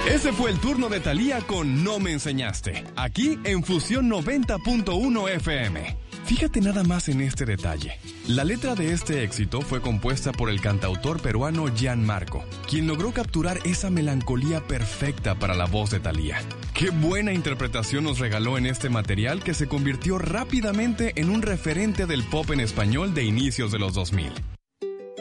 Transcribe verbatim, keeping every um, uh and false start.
Ese fue el turno de Thalía con No Me Enseñaste, aquí en Fusión noventa punto uno F M. Fíjate nada más en este detalle. La letra de este éxito fue compuesta por el cantautor peruano Gianmarco, quien logró capturar esa melancolía perfecta para la voz de Thalía. Qué buena interpretación nos regaló en este material que se convirtió rápidamente en un referente del pop en español de inicios de los dos mil.